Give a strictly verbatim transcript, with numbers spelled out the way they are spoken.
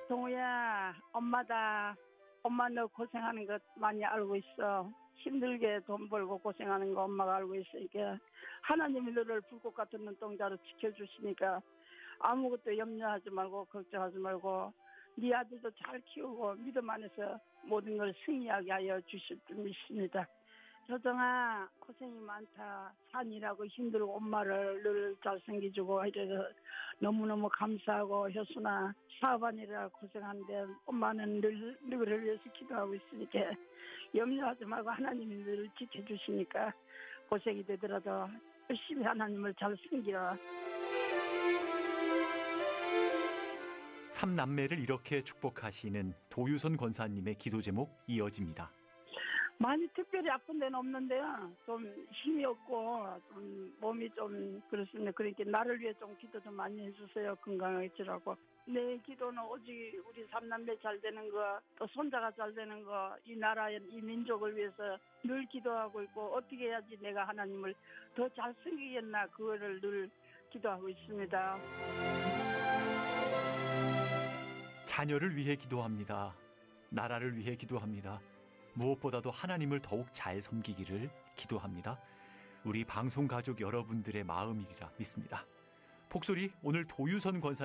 동우야, 엄마다. 엄마 너 고생하는 것 많이 알고 있어. 힘들게 돈 벌고 고생하는 거 엄마가 알고 있으니까 하나님이 너를 불꽃 같은 눈동자로 지켜주시니까 아무것도 염려하지 말고 걱정하지 말고 네 아들도 잘 키우고 믿음 안에서 모든 걸 승리하게 하여 주실 줄 믿습니다. 효정아, 고생이 많다. 산이라고 힘들고 엄마를 늘 잘생겨주고 이래서 너무너무 감사하고 효순아, 사업하느라 고생하는데 엄마는 늘 너를 위해서 기도하고 있으니까 염려하지 말고 하나님이 늘 지켜주시니까 고생이 되더라도 열심히 하나님을 잘 섬기라. 삼남매를 이렇게 축복하시는 도유선 권사님의 기도 제목 이어집니다. 많이 특별히 아픈 데는 없는데요. 좀 힘이 없고 좀 몸이 좀 그렇습니다. 그러니까 나를 위해 좀 기도 좀 많이 해주세요. 건강해지라고. 내 기도는 오직 우리 삼남매 잘 되는 거, 또 손자가 잘 되는 거, 이 나라의 이 민족을 위해서 늘 기도하고 있고 어떻게 해야지 내가 하나님을 더 잘 섬기겠나 그거를 늘 기도하고 있습니다. 자녀를 위해 기도합니다. 나라를 위해 기도합니다. 무엇보다도 하나님을 더욱 잘 섬기기를 기도합니다. 우리 방송 가족 여러분들의 마음이리라 믿습니다. 폭소리 오늘 도유선 권사